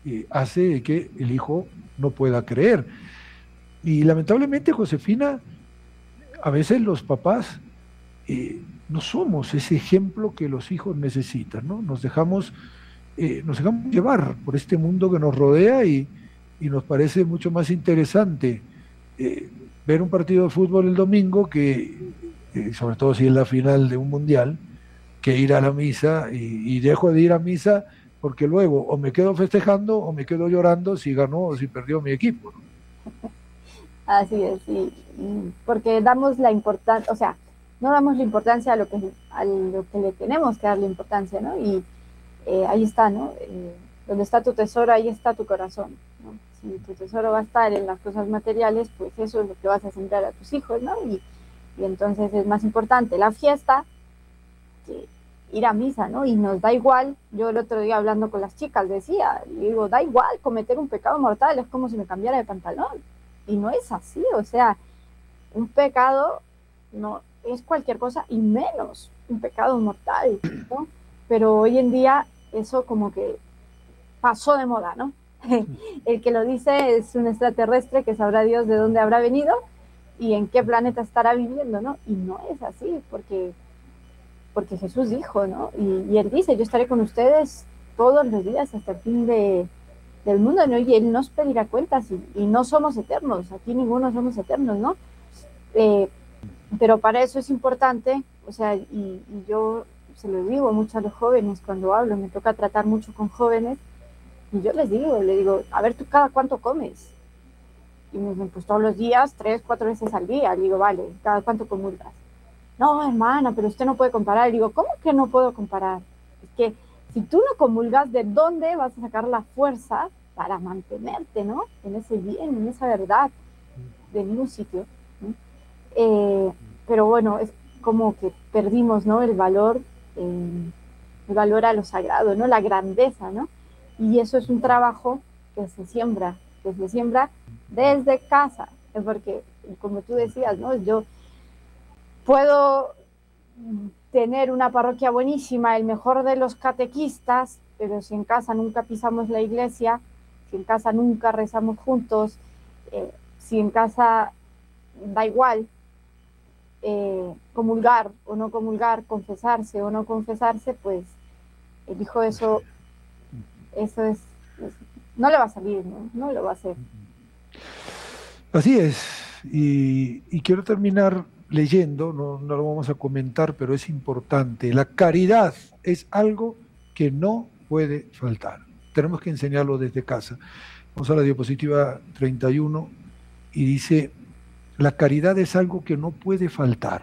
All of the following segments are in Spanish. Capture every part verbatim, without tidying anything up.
eh, hace que el hijo no pueda creer. Y lamentablemente, Josefina, a veces los papás eh, no somos ese ejemplo que los hijos necesitan, ¿no? Nos dejamos, eh, nos dejamos llevar por este mundo que nos rodea y, y nos parece mucho más interesante eh, ver un partido de fútbol el domingo que, eh, sobre todo si es la final de un mundial, que ir a la misa y, y dejo de ir a misa porque luego o me quedo festejando o me quedo llorando si ganó o si perdió mi equipo, ¿no? Así es, sí, porque damos la importancia, o sea, no damos la importancia a lo que, a lo que le tenemos que darle importancia, ¿no? Y eh, ahí está, ¿no? Eh, donde está tu tesoro, ahí está tu corazón, ¿no? Si tu tesoro va a estar en las cosas materiales, pues eso es lo que vas a sembrar a tus hijos, ¿no? Y, y entonces es más importante la fiesta que ir a misa, ¿no? Y nos da igual, yo el otro día hablando con las chicas decía, digo, da igual cometer un pecado mortal, es como si me cambiara de pantalón. Y no es así, o sea, un pecado no es cualquier cosa y menos un pecado mortal, ¿no? Pero hoy en día eso como que pasó de moda, ¿no? El que lo dice es un extraterrestre que sabrá Dios de dónde habrá venido y en qué planeta estará viviendo, ¿no? Y no es así, porque, porque Jesús dijo, ¿no? Y, y Él dice, yo estaré con ustedes todos los días hasta el fin de del mundo, ¿no? Y Él nos pedirá cuentas y, y no somos eternos, aquí ninguno somos eternos, ¿no? Eh, pero para eso es importante, o sea, y, y yo se lo digo mucho a los jóvenes cuando hablo, me toca tratar mucho con jóvenes, y yo les digo, le digo, a ver, ¿tú cada cuánto comes? Y me dicen, pues todos los días, tres, cuatro veces al día. Le digo, vale, ¿cada cuánto comulgas? No, hermana, pero usted no puede comparar. Le digo, ¿cómo que no puedo comparar? Es que si tú no comulgas, ¿de dónde vas a sacar la fuerza para mantenerte, ¿no? En ese bien, en esa verdad, de ningún sitio, ¿no? Eh, pero bueno, es como que perdimos, ¿no? El valor, eh, el valor a lo sagrado, ¿no? La grandeza, ¿no? Y eso es un trabajo que se siembra, que se siembra desde casa, es porque, como tú decías, ¿no? Yo puedo tener una parroquia buenísima, el mejor de los catequistas, pero si en casa nunca pisamos la iglesia, si en casa nunca rezamos juntos, eh, si en casa da igual eh, comulgar o no comulgar, confesarse o no confesarse, pues el hijo eso, eso es, es, no le va a salir, ¿no? No lo va a hacer. Así es, y, y quiero terminar leyendo, no, no lo vamos a comentar, pero es importante. La caridad es algo que no puede faltar. Tenemos que enseñarlo desde casa. Vamos a la diapositiva treinta y uno y dice, la caridad es algo que no puede faltar.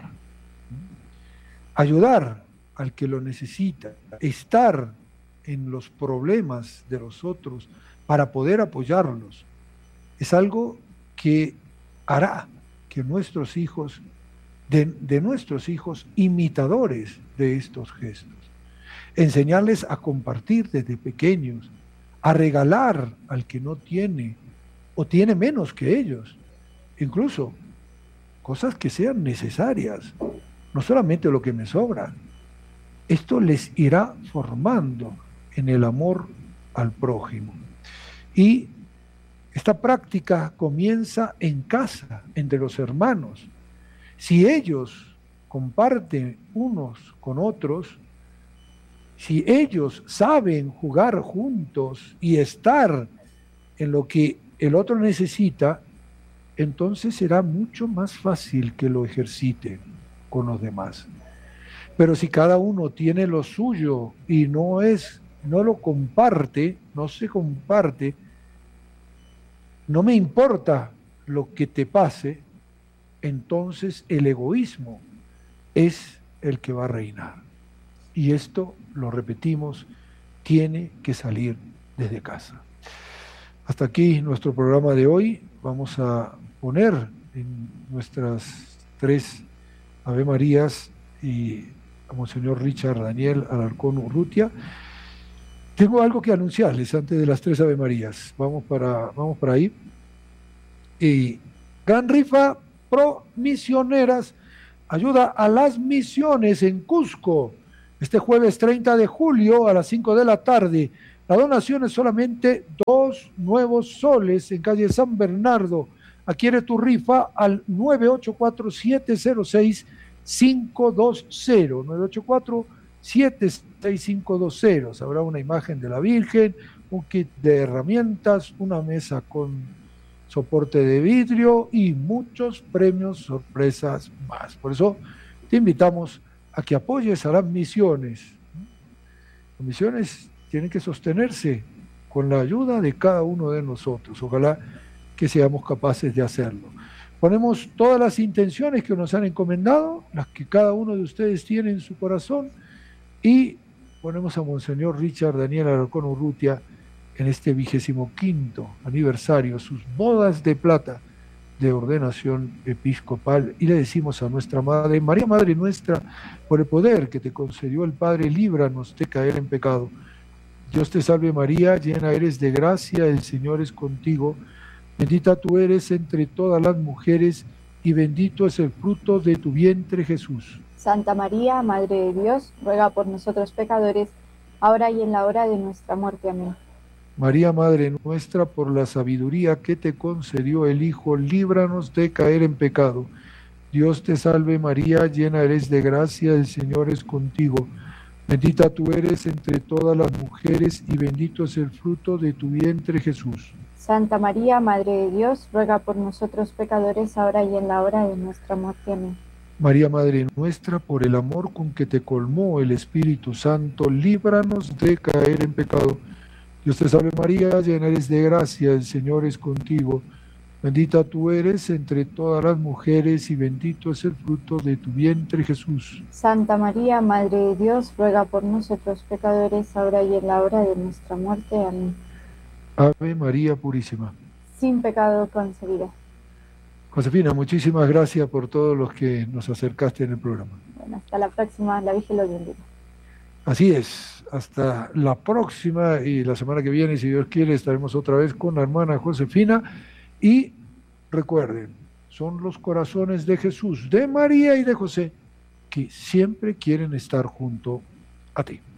Ayudar al que lo necesita, estar en los problemas de los otros para poder apoyarlos, es algo que hará que nuestros hijos, de, de nuestros hijos, imitadores de estos gestos. Enseñarles a compartir desde pequeños, a regalar al que no tiene o tiene menos que ellos, incluso cosas que sean necesarias, no solamente lo que me sobra. Esto les irá formando en el amor al prójimo. Y esta práctica comienza en casa, entre los hermanos. Si ellos comparten unos con otros, si ellos saben jugar juntos y estar en lo que el otro necesita, entonces será mucho más fácil que lo ejerciten con los demás. Pero si cada uno tiene lo suyo y no es, no lo comparte, no se comparte, no me importa lo que te pase, entonces el egoísmo es el que va a reinar. Y esto, lo repetimos, tiene que salir desde casa. Hasta aquí nuestro programa de hoy. Vamos a poner en nuestras tres Ave Marías y a Monseñor Richard Daniel Alarcón Urrutia. Tengo algo que anunciarles antes de las tres Ave Marías. Vamos para, vamos para ahí. Y gran rifa pro misioneras, ayuda a las misiones en Cusco. Este jueves treinta de julio a las cinco de la tarde, La donación es solamente dos nuevos soles en calle San Bernardo. Adquiere tu rifa al nueve ocho cuatro, siete cero seis, cinco dos cero. nueve ocho cuatro, siete seis cinco dos cero. Habrá una imagen de la Virgen, un kit de herramientas, una mesa con soporte de vidrio y muchos premios, sorpresas más. Por eso te invitamos a que apoyes a las misiones. Las misiones tienen que sostenerse con la ayuda de cada uno de nosotros. Ojalá que seamos capaces de hacerlo. Ponemos todas las intenciones que nos han encomendado, las que cada uno de ustedes tiene en su corazón, y ponemos a Monseñor Richard Daniel Alarcón Urrutia en este vigésimo quinto aniversario, sus bodas de plata de ordenación episcopal, y le decimos a nuestra Madre, María Madre nuestra, por el poder que te concedió el Padre, líbranos de caer en pecado. Dios te salve María, llena eres de gracia, el Señor es contigo, bendita tú eres entre todas las mujeres, y bendito es el fruto de tu vientre Jesús. Santa María, Madre de Dios, ruega por nosotros pecadores, ahora y en la hora de nuestra muerte. Amén. María, Madre nuestra, por la sabiduría que te concedió el Hijo, líbranos de caer en pecado. Dios te salve María, llena eres de gracia, el Señor es contigo. Bendita tú eres entre todas las mujeres, y bendito es el fruto de tu vientre Jesús. Santa María, Madre de Dios, ruega por nosotros pecadores, ahora y en la hora de nuestra muerte. Amén. María, Madre nuestra, por el amor con que te colmó el Espíritu Santo, líbranos de caer en pecado. Dios te salve María, llena eres de gracia, el Señor es contigo. Bendita tú eres entre todas las mujeres, y bendito es el fruto de tu vientre Jesús. Santa María, Madre de Dios, ruega por nosotros pecadores, ahora y en la hora de nuestra muerte. Amén. Ave María Purísima. Sin pecado concebida. Josefina, muchísimas gracias por todos los que nos acercaste en el programa. Bueno, hasta la próxima, la Virgen los bendiga. Así es, hasta la próxima, y la semana que viene, si Dios quiere, estaremos otra vez con la hermana Josefina. Y recuerden, son los corazones de Jesús, de María y de José, que siempre quieren estar junto a ti.